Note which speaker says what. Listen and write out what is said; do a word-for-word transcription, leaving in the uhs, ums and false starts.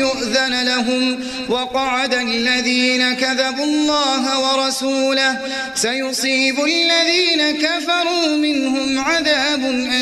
Speaker 1: يؤذن لهم وقعد الذين كذبوا الله ورسوله سيصيب الذين كفروا منهم عذاب